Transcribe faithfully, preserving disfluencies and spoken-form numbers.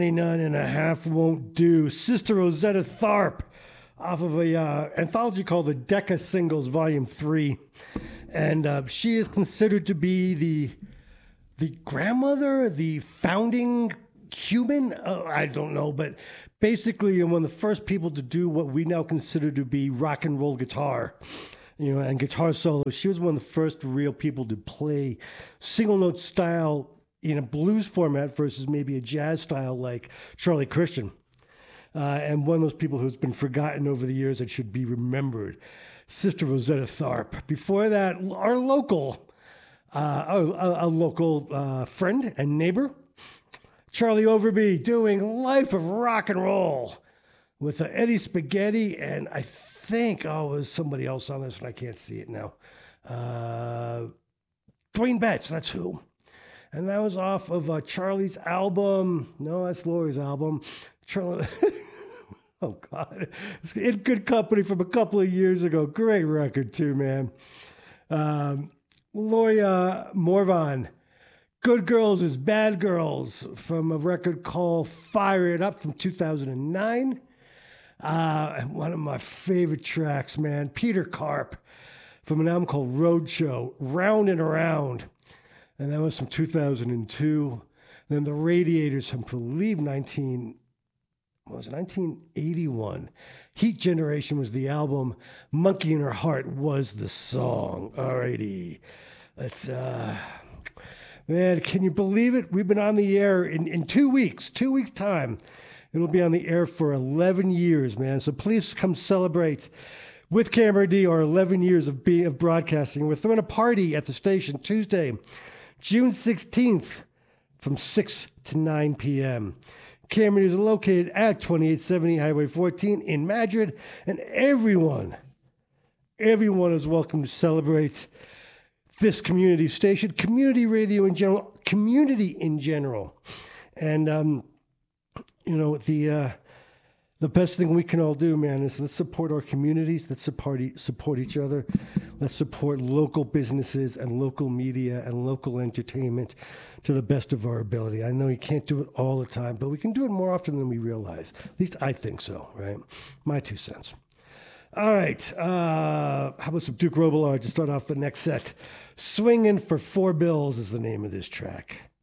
ninety-nine and a half won't do. Sister Rosetta Tharpe off of a uh, anthology called the Decca Singles Volume three. And uh, she is considered to be the the grandmother, the founding human. Uh, I don't know, but basically one of the first people to do what we now consider to be rock and roll guitar, you know, and guitar solo. She was one of the first real people to play single note style in a blues format versus maybe a jazz style like Charlie Christian. Uh, and one of those people who's been forgotten over the years that should be remembered, Sister Rosetta Tharpe. Before that, our local, uh, a, a local uh, friend and neighbor, Charlie Overby, doing Life of Rock and Roll with uh, Eddie Spaghetti, and I think, oh, there's somebody else on this one. I can't see it now. Uh, Dwayne Betts, that's who. And that was off of uh, Charlie's album. No, that's Lori's album. Charlie... Oh, God. It's in good company from a couple of years ago. Great record, too, man. Um, Loria Morvan, Good Girls is Bad Girls, from a record called Fire It Up from two thousand nine. Uh, one of my favorite tracks, man. Peter Karp, from an album called Roadshow, Round and Around. And that was from two thousand two. And then The Radiators from, I believe, nineteen... What was it, nineteen eighty-one. Heat Generation was the album. Monkey in Her Heart was the song. Alrighty. Let's, uh, man, can you believe it? We've been on the air in, in two weeks, two weeks' time. It'll be on the air for eleven years, man. So please come celebrate with Camera D our eleven years of being of broadcasting. We're throwing a party at the station Tuesday, June sixteenth from six to nine p.m. Cameron is located at twenty-eight seventy Highway fourteen in Madrid, and everyone, everyone is welcome to celebrate this community station, community radio in general, community in general. And, um, you know, the uh, the best thing we can all do, man, is let's support our communities, let's support, e- support each other, let's support local businesses and local media and local entertainment to the best of our ability. I know you can't do it all the time, but we can do it more often than we realize. At least I think so, right? My two cents. All right. Uh, how about some Duke Robillard to start off the next set? Swinging for Four Bills is the name of this track.